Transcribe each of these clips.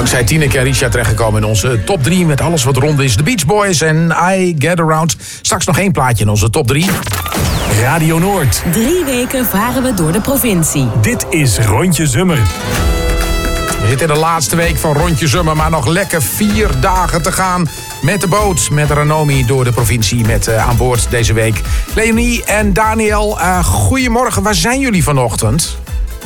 Dankzij Tineke en Richard terechtgekomen in onze top 3 met alles wat rond is. The Beach Boys en I Get Around. Straks nog 1 plaatje in onze top 3. Radio Noord. 3 weken varen we door de provincie. Dit is Rondje Zummer. We zitten in de laatste week van Rondje Zummer, maar nog lekker 4 dagen te gaan met de boot. Met Ranomi door de provincie met aan boord deze week Leonie en Daniel. Goedemorgen, waar zijn jullie vanochtend?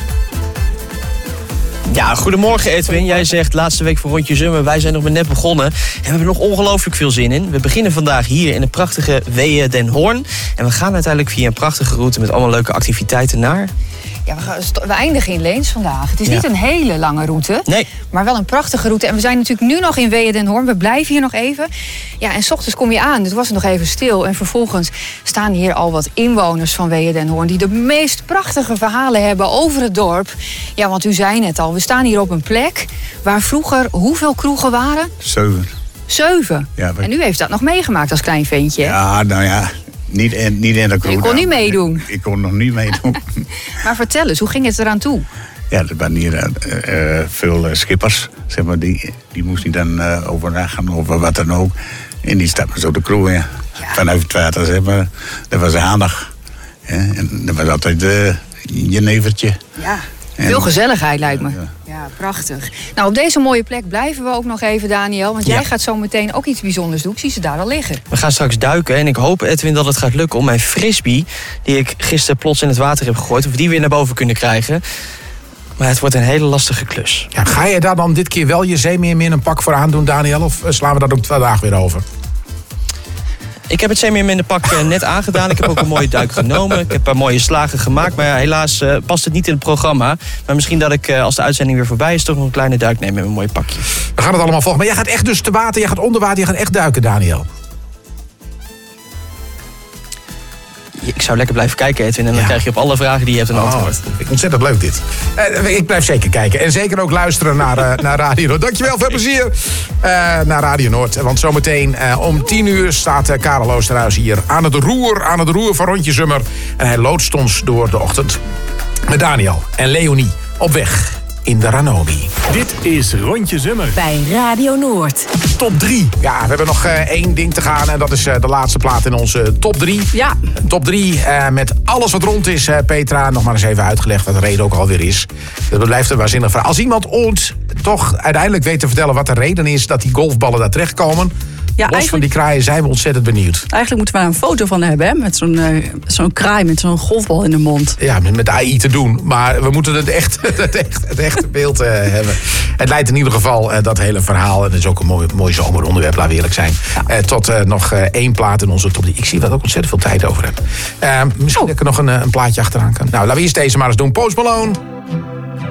Ja, goedemorgen Edwin. Jij zegt laatste week van Rondje Zummer. Wij zijn nog maar net begonnen en we hebben er nog ongelooflijk veel zin in. We beginnen vandaag hier in de prachtige Wehe den Hoorn. En we gaan uiteindelijk via een prachtige route met allemaal leuke activiteiten naar... Ja, we eindigen in Leens vandaag. Het is niet een hele lange route, maar wel een prachtige route. En we zijn natuurlijk nu nog in Wehe den Hoorn. We blijven hier nog even. Ja, en 's ochtends kom je aan. Het was nog even stil. En vervolgens staan hier al wat inwoners van Wehe den Hoorn die de meest prachtige verhalen hebben over het dorp. Ja, want u zei net al, we staan hier op een plek waar vroeger hoeveel kroegen waren? 7. 7? Ja, en u heeft dat nog meegemaakt als klein ventje. Ja, nou ja. Niet in de kroeg. Je kon niet meedoen. Ik kon nog niet meedoen. Maar vertel eens, hoe ging het eraan toe? Ja, er waren hier veel schippers. Zeg maar, die moesten dan overdag gaan of wat dan ook. En die stapten zo de kroeg in. Ja. Vanuit het water, zeg maar. Dat was aandacht. En dat was altijd je nevertje. Ja. Veel gezelligheid lijkt me. Ja, prachtig. Nou, op deze mooie plek blijven we ook nog even, Daniel. Want jij gaat zo meteen ook iets bijzonders doen. Ik zie ze daar al liggen. We gaan straks duiken en ik hoop, Edwin, dat het gaat lukken om mijn frisbee, die ik gisteren plots in het water heb gegooid, of die weer naar boven kunnen krijgen. Maar het wordt een hele lastige klus. Ja, ga je daar dan dit keer wel je zeemeermin een pak voor aandoen, Daniel? Of slaan we dat ook vandaag weer over? Ik heb het zeemeerminderpak net aangedaan. Ik heb ook een mooie duik genomen. Ik heb een paar mooie slagen gemaakt. Maar ja, helaas past het niet in het programma. Maar misschien dat ik, als de uitzending weer voorbij is, toch nog een kleine duik neem met mijn mooie pakje. We gaan het allemaal volgen. Maar jij gaat echt dus te water, jij gaat onder water, jij gaat echt duiken, Daniel. Ik zou lekker blijven kijken, Edwin. En dan krijg je op alle vragen die je hebt een antwoord. Ontzettend leuk dit. Ik blijf zeker kijken. En zeker ook luisteren naar Radio Noord. Dankjewel, veel plezier naar Radio Noord. Want zometeen om 10:00 staat Karel Oosterhuis hier aan het roer van Rondje Zummer. En hij loodst ons door de ochtend met Daniel en Leonie op weg in de Ranomi. Dit is Rondje Zummer. Bij Radio Noord. Top 3. Ja, we hebben nog 1 ding te gaan. En dat is de laatste plaat in onze top 3. Ja. Top 3 met alles wat rond is. Petra, nog maar eens even uitgelegd wat de reden ook alweer is. Dat blijft een waanzinnig verhaal. Als iemand ons toch uiteindelijk weet te vertellen wat de reden is dat die golfballen daar terechtkomen. Ja, los van die kraaien zijn we ontzettend benieuwd. Eigenlijk moeten we daar een foto van hebben, hè? Met zo'n kraai met zo'n golfbal in de mond. Ja, met AI te doen. Maar we moeten het echte beeld hebben. Het leidt in ieder geval dat hele verhaal. En het is ook een mooi zomeronderwerp, laten we eerlijk zijn. Ja. Tot nog 1 plaat in onze top 3. Ik zie dat ik ook ontzettend veel tijd over heb. Misschien dat ik er nog een plaatje achteraan kan. Nou, laten we eerst deze maar eens doen. Post Malone.